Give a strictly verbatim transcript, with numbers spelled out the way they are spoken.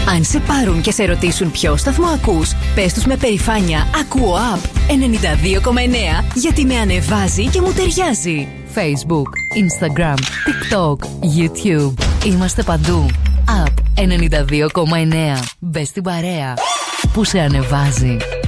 Αν σε πάρουν και σε ρωτήσουν ποιο σταθμό ακούς, πες τους με περηφάνεια «Ακούω App ενενήντα δύο κόμμα εννέα» γιατί με ανεβάζει και μου ταιριάζει. Facebook, Instagram, TikTok, YouTube. Είμαστε παντού. App ενενήντα δύο κόμμα εννέα. Μπες στην παρέα που σε ανεβάζει.